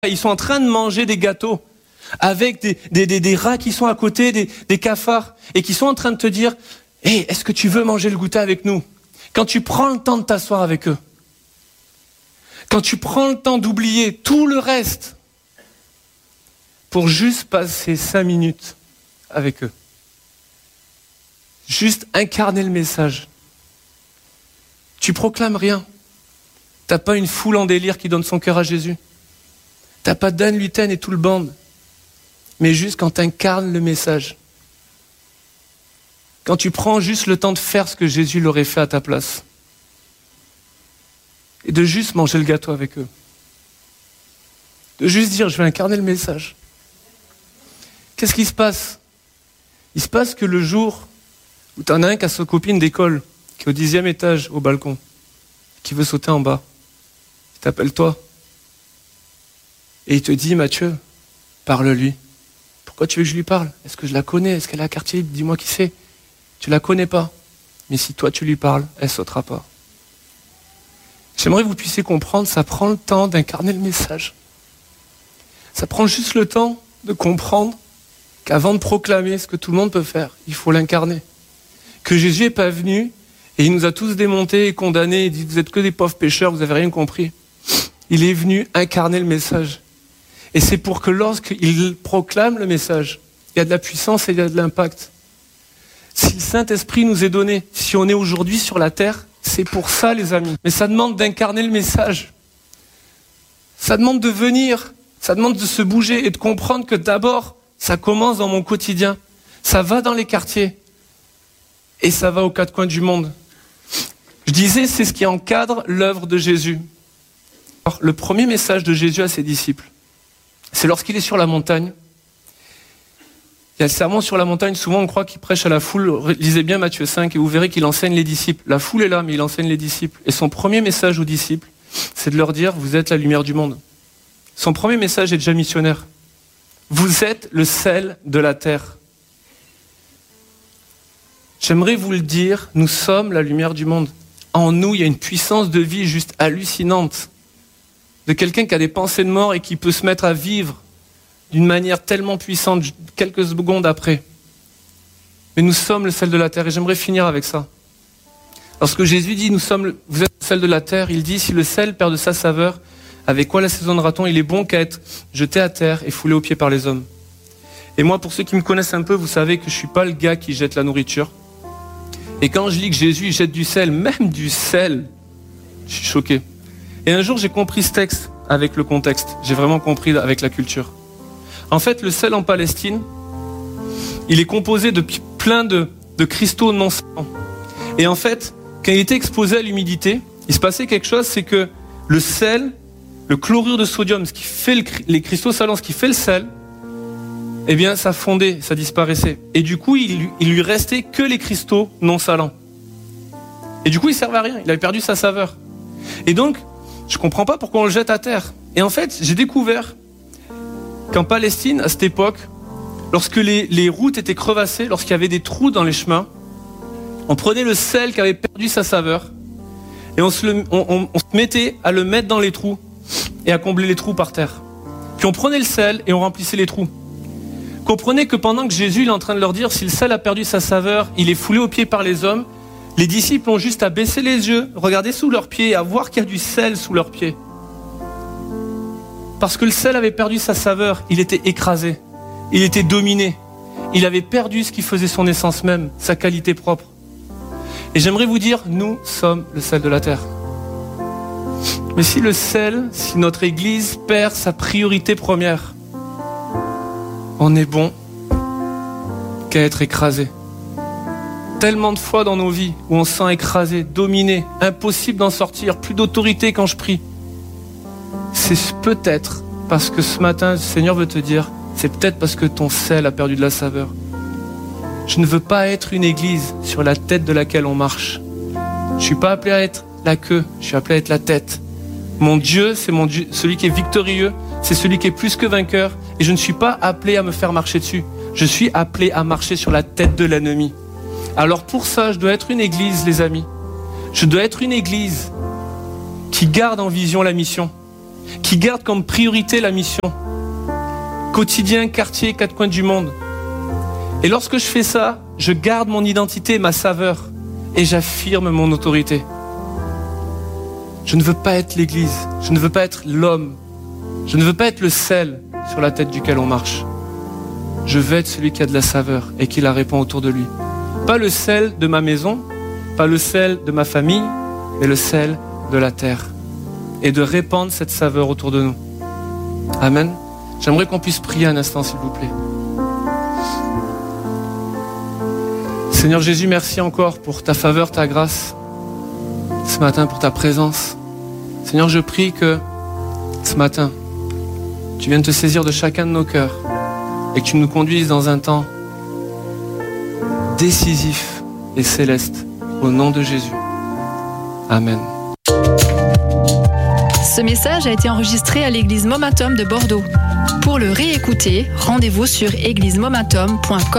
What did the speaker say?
Ils sont en train de manger des gâteaux avec des rats qui sont à côté, des cafards, et qui sont en train de te dire « Hey, est-ce que tu veux manger le goûter avec nous ?» Quand tu prends le temps de t'asseoir avec eux, quand tu prends le temps d'oublier tout le reste pour juste passer 5 minutes avec eux, juste incarner le message. Tu proclames rien. T'as pas une foule en délire qui donne son cœur à Jésus. T'as pas Dan Luten et tout le band. Mais juste quand t'incarnes le message. Quand tu prends juste le temps de faire ce que Jésus l'aurait fait à ta place. Et de juste manger le gâteau avec eux. De juste dire, je vais incarner le message. Qu'est-ce qui se passe? Il se passe que le jour où t'en as un qui a sa copine d'école, qui est au 10e étage, au balcon, qui veut sauter en bas, il t'appelle toi. Et il te dit, Mathieu, parle-lui. Pourquoi tu veux que je lui parle? Est-ce que je la connais? Est-ce qu'elle est à quartier libre? Dis-moi qui c'est. Tu la connais pas. Mais si toi tu lui parles, elle sautera pas. J'aimerais que vous puissiez comprendre, ça prend le temps d'incarner le message. Ça prend juste le temps de comprendre qu'avant de proclamer ce que tout le monde peut faire, il faut l'incarner. Que Jésus n'est pas venu et il nous a tous démontés et condamnés et dit vous êtes que des pauvres pécheurs, vous n'avez rien compris. Il est venu incarner le message. Et c'est pour que lorsqu'il proclame le message, il y a de la puissance et il y a de l'impact. Si le Saint-Esprit nous est donné, si on est aujourd'hui sur la terre, c'est pour ça les amis. Mais ça demande d'incarner le message. Ça demande de venir, ça demande de se bouger et de comprendre que d'abord, ça commence dans mon quotidien. Ça va dans les quartiers. Et ça va aux quatre coins du monde. Je disais, c'est ce qui encadre l'œuvre de Jésus. Alors, le premier message de Jésus à ses disciples, c'est lorsqu'il est sur la montagne. Il y a le sermon sur la montagne, souvent on croit qu'il prêche à la foule. Lisez bien Matthieu 5 et vous verrez qu'il enseigne les disciples. La foule est là, mais il enseigne les disciples. Et son premier message aux disciples, c'est de leur dire, vous êtes la lumière du monde. Son premier message est déjà missionnaire. Vous êtes le sel de la terre. J'aimerais vous le dire, nous sommes la lumière du monde. En nous, il y a une puissance de vie juste hallucinante. De quelqu'un qui a des pensées de mort et qui peut se mettre à vivre d'une manière tellement puissante quelques secondes après. Mais nous sommes le sel de la terre et j'aimerais finir avec ça. Lorsque Jésus dit vous êtes le sel de la terre, il dit si le sel perd de sa saveur, avec quoi l'assaisonnera-t-on? Il est bon qu'à être jeté à terre et foulé aux pieds par les hommes. Et moi, pour ceux qui me connaissent un peu, vous savez que je suis pas le gars qui jette la nourriture. Et quand je lis que Jésus il jette du sel, même du sel, je suis choqué. Et un jour, j'ai compris ce texte avec le contexte. J'ai vraiment compris avec la culture. En fait, le sel en Palestine, il est composé de plein de cristaux non salants. Et en fait, quand il était exposé à l'humidité, il se passait quelque chose, c'est que le sel, le chlorure de sodium, ce qui fait les cristaux salants, ce qui fait le sel, eh bien, ça fondait, ça disparaissait. Et du coup, il lui restait que les cristaux non salants. Et du coup, il servait à rien. Il avait perdu sa saveur. Et donc, je comprends pas pourquoi on le jette à terre. Et en fait, j'ai découvert qu'en Palestine, à cette époque, lorsque les routes étaient crevassées, lorsqu'il y avait des trous dans les chemins, on prenait le sel qui avait perdu sa saveur et on se mettait à le mettre dans les trous et à combler les trous par terre. Puis on prenait le sel et on remplissait les trous. Comprenez que pendant que Jésus il est en train de leur dire si le sel a perdu sa saveur, il est foulé aux pieds par les hommes, les disciples ont juste à baisser les yeux, regarder sous leurs pieds et à voir qu'il y a du sel sous leurs pieds. Parce que le sel avait perdu sa saveur, il était écrasé, il était dominé, il avait perdu ce qui faisait son essence même, sa qualité propre. Et j'aimerais vous dire, nous sommes le sel de la terre. Mais si le sel, si notre Église perd sa priorité première, on est bon qu'à être écrasé. Tellement de fois dans nos vies où on se sent écrasé, dominé, impossible d'en sortir, plus d'autorité quand je prie. C'est peut-être parce que ce matin, le Seigneur veut te dire, c'est peut-être parce que ton sel a perdu de la saveur. Je ne veux pas être une église sur la tête de laquelle on marche. Je ne suis pas appelé à être la queue, je suis appelé à être la tête. Mon Dieu, c'est mon Dieu, celui qui est victorieux, c'est celui qui est plus que vainqueur. Et je ne suis pas appelé à me faire marcher dessus. Je suis appelé à marcher sur la tête de l'ennemi. Alors pour ça, je dois être une église, les amis. Je dois être une église qui garde en vision la mission. qui garde comme priorité la mission. Quotidien, quartier, 4 coins du monde. Et lorsque je fais ça, je garde mon identité, ma saveur, et j'affirme mon autorité. Je ne veux pas être l'Église, je ne veux pas être l'homme, je ne veux pas être le sel sur la tête duquel on marche. Je veux être celui qui a de la saveur et qui la répand autour de lui. Pas le sel de ma maison, pas le sel de ma famille, mais le sel de la terre. Et de répandre cette saveur autour de nous. Amen. J'aimerais qu'on puisse prier un instant, s'il vous plaît. Seigneur Jésus, merci encore pour ta faveur, ta grâce. Ce matin, pour ta présence. Seigneur, je prie que ce matin, tu viennes te saisir de chacun de nos cœurs et que tu nous conduises dans un temps décisif et céleste. Au nom de Jésus. Amen. Ce message a été enregistré à l'église Momentum de Bordeaux. Pour le réécouter, rendez-vous sur églisemomentum.com.